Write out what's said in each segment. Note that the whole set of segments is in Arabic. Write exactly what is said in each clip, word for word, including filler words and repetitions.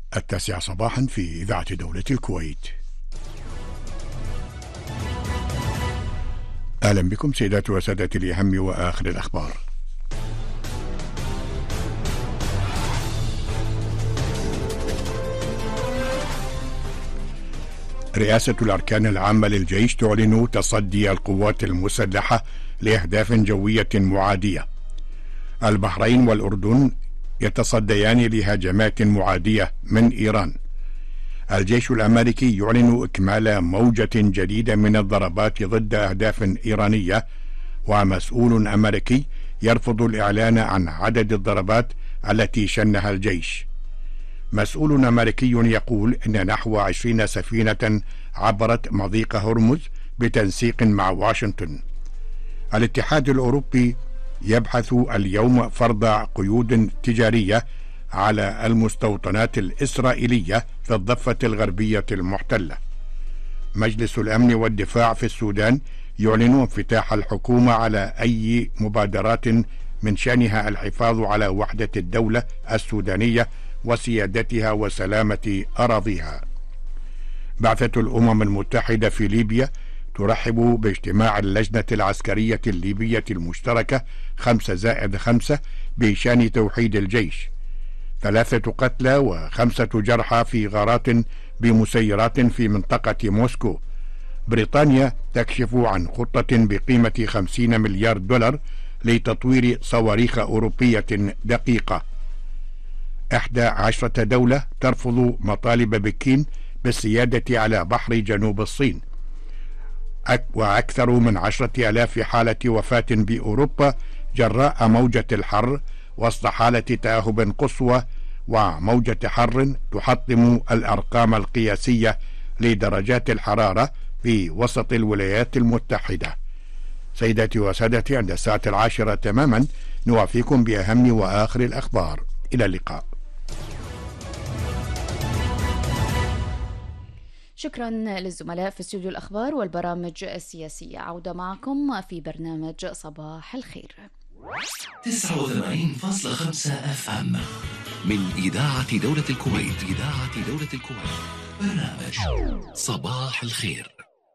التاسعة صباحا في إذاعة دولة الكويت. أهلا بكم سيداتي وسادتي لأهم وآخر الأخبار. رئاسة الأركان العامة للجيش تعلن تصدي القوات المسلحة لأهداف جوية معادية. البحرين والأردن يتصديان لهجمات معادية من إيران. الجيش الأمريكي يعلن إكمال موجة جديدة من الضربات ضد أهداف إيرانية، ومسؤول أمريكي يرفض الإعلان عن عدد الضربات التي شنها الجيش. مسؤول أمريكي يقول إن نحو عشرين سفينة عبرت مضيق هرمز بتنسيق مع واشنطن. الاتحاد الأوروبي يبحث اليوم فرض قيود تجارية على المستوطنات الإسرائيلية في الضفة الغربية المحتلة. مجلس الأمن والدفاع في السودان يعلن انفتاح الحكومة على أي مبادرات من شأنها الحفاظ على وحدة الدولة السودانية وسيادتها وسلامة أراضيها. بعثة الأمم المتحدة في ليبيا ترحب باجتماع اللجنة العسكرية الليبية المشتركة خمسة زائد خمسة بشأن توحيد الجيش. ثلاثة قتلى وخمسة جرحى في غارات بمسيرات في منطقة موسكو. بريطانيا تكشف عن خطة بقيمة خمسين مليار دولار لتطوير صواريخ أوروبية دقيقة. إحدى عشرة دولة ترفض مطالب بكين بالسيادة على بحر جنوب الصين. وأكثر من عشرة آلاف حالة وفاة بأوروبا جراء موجة الحر وسط حالة تأهب قصوى وموجة حر تحطم الأرقام القياسية لدرجات الحرارة في وسط الولايات المتحدة. سيداتي وسادتي، عند الساعة العاشرة تماما نوافيكم بأهم وآخر الأخبار. إلى اللقاء. شكرا للزملاء في استوديو الأخبار والبرامج السياسية. عودة معكم في برنامج صباح الخير. تسعة وثمانين فاصلة خمسة اف ام من إذاعة دولة الكويت. إذاعة دولة الكويت برنامج صباح الخير.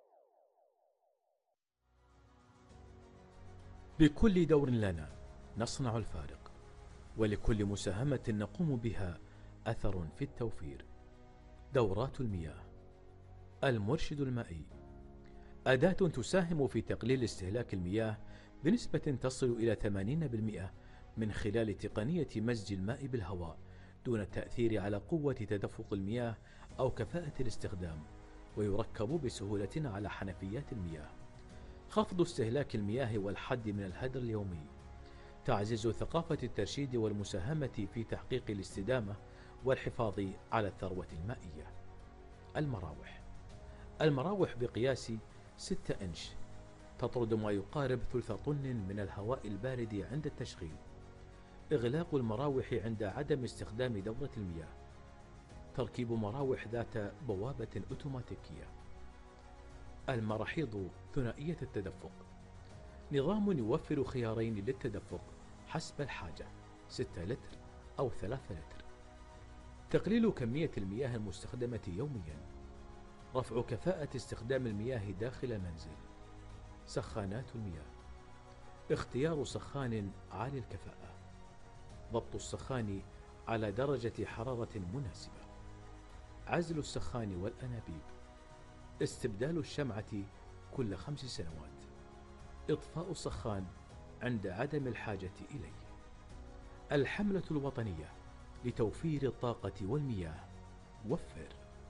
بكل دور لنا نصنع الفارق، ولكل مساهمة نقوم بها أثر في التوفير. دورات المياه. المرشد المائي أداة تساهم في تقليل استهلاك المياه بنسبة تصل إلى ثمانين بالمئة من خلال تقنية مزج الماء بالهواء دون التأثير على قوة تدفق المياه أو كفاءة الاستخدام، ويركب بسهولة على حنفيات المياه. خفض استهلاك المياه والحد من الهدر اليومي. تعزيز ثقافة الترشيد والمساهمة في تحقيق الاستدامة والحفاظ على الثروة المائية. المراوح. المراوح بقياس ستة إنش تطرد ما يقارب ثلث طن من الهواء البارد عند التشغيل. إغلاق المراوح عند عدم استخدام دورة المياه. تركيب مراوح ذات بوابة أوتوماتيكية. المراحيض ثنائية التدفق. نظام يوفر خيارين للتدفق حسب الحاجة، ستة لتر أو ثلاثة لتر. تقليل كمية المياه المستخدمة يوميا. رفع كفاءة استخدام المياه داخل المنزل. سخانات المياه. اختيار سخان عالي الكفاءة. ضبط السخان على درجة حرارة مناسبة. عزل السخان والأنابيب. استبدال الشمعة كل خمس سنوات. إطفاء السخان عند عدم الحاجة إليه. الحملة الوطنية لتوفير الطاقة والمياه. وفر.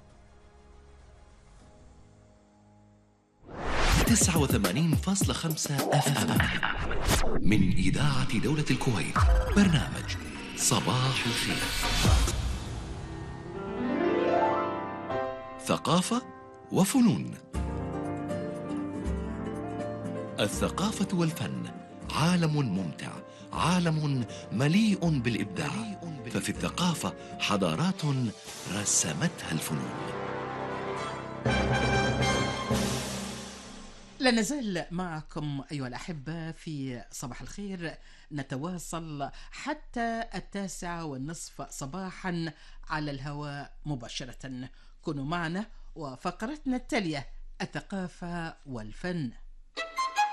تسعة وثمانين فاصلة خمسة اف ام من إذاعة دولة الكويت برنامج صباح الخير. ثقافة وفنون. الثقافة والفن عالم ممتع، عالم مليء بالإبداع، ففي الثقافة حضارات رسمتها الفنون. لا نزال معكم أيها الأحبة في صباح الخير، نتواصل حتى التاسعة والنصف صباحا على الهواء مباشرة. كونوا معنا وفقرتنا التالية الثقافة والفن.